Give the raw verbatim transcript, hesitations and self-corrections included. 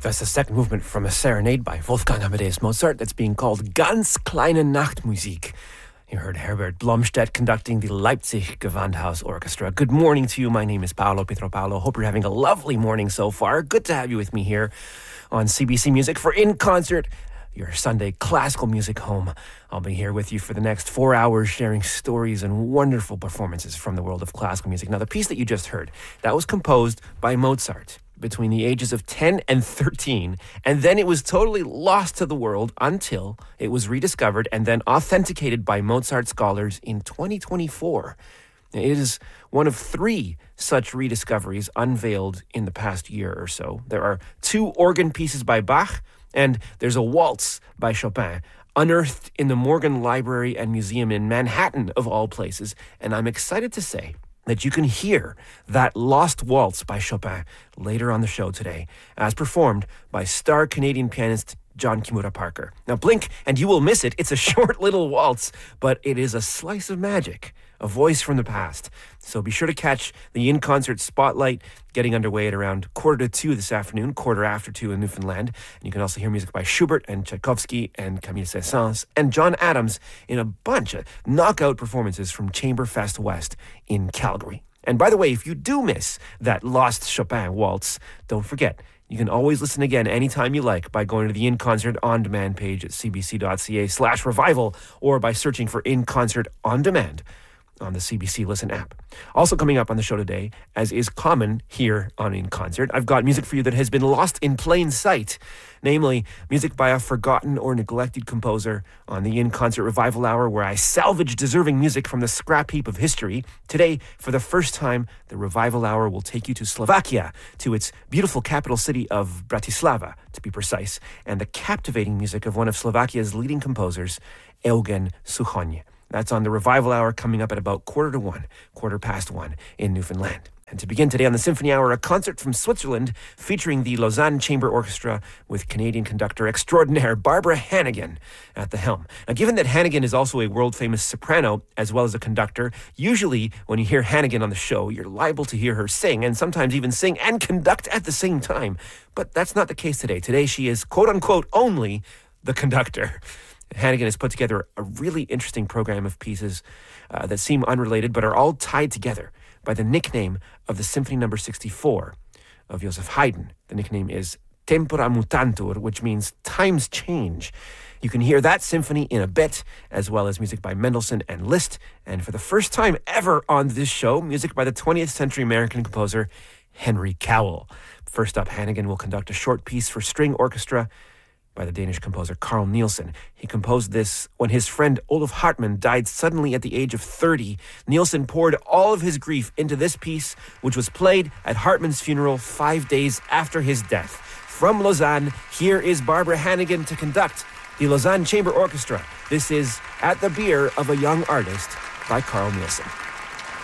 That's the second movement from a serenade by Wolfgang Amadeus Mozart that's being called Ganz kleine Nachtmusik. You heard Herbert Blomstedt conducting the Leipzig Gewandhaus Orchestra. Good morning to you. My name is Paolo Pietropalo. Hope you're having a lovely morning so far. Good to have you with me here on C B C Music for In Concert, your Sunday classical music home. I'll be here with you for the next four hours sharing stories and wonderful performances from the world of classical music. Now, the piece that you just heard, that was composed by Mozart between the ages of ten and thirteen, and then it was totally lost to the world until it was rediscovered and then authenticated by Mozart scholars in twenty twenty-four. It is one of three such rediscoveries unveiled in the past year or so. There are two organ pieces by Bach, and there's a waltz by Chopin, unearthed in the Morgan Library and Museum in Manhattan, of all places. And I'm excited to say that you can hear that lost waltz by Chopin later on the show today, as performed by star Canadian pianist John Kimura Parker. Now blink and you will miss it. It's a short little waltz, but it is a slice of magic, a voice from the past. So be sure to catch the In Concert Spotlight getting underway at around quarter to two this afternoon, quarter after two in Newfoundland. And you can also hear music by Schubert and Tchaikovsky and Camille Saint-Saëns and John Adams in a bunch of knockout performances from Chamberfest West in Calgary. And by the way, if you do miss that lost Chopin waltz, don't forget, you can always listen again anytime you like by going to the In Concert On Demand page at cbc.ca slash revival or by searching for In Concert On Demand on the C B C Listen app. Also coming up on the show today, as is common here on In Concert, I've got music for you that has been lost in plain sight, namely music by a forgotten or neglected composer on the In Concert Revival Hour, where I salvage deserving music from the scrap heap of history. Today, for the first time, the Revival Hour will take you to Slovakia, to its beautiful capital city of Bratislava, to be precise, and the captivating music of one of Slovakia's leading composers, Eugen Suchon. That's on the Revival Hour coming up at about quarter to one, quarter past one in Newfoundland. And to begin today on the Symphony Hour, a concert from Switzerland featuring the Lausanne Chamber Orchestra with Canadian conductor extraordinaire Barbara Hannigan at the helm. Now, given that Hannigan is also a world-famous soprano as well as a conductor, usually when you hear Hannigan on the show, you're liable to hear her sing and sometimes even sing and conduct at the same time. But that's not the case today. Today she is, quote-unquote, only the conductor. Hannigan has put together a really interesting program of pieces uh, that seem unrelated but are all tied together by the nickname of the Symphony Number sixty-four of Joseph Haydn. The nickname is Tempora Mutantur, which means times change. You can hear that symphony in a bit, as well as music by Mendelssohn and Liszt. And for the first time ever on this show, music by the twentieth century American composer Henry Cowell. First up, Hannigan will conduct a short piece for string orchestra by the Danish composer Carl Nielsen. He composed this when his friend Olaf Hartmann died suddenly at the age of thirty. Nielsen poured all of his grief into this piece, which was played at Hartmann's funeral five days after his death. From Lausanne, here is Barbara Hannigan to conduct the Lausanne Chamber Orchestra. This is At the Bier of a Young Artist by Carl Nielsen.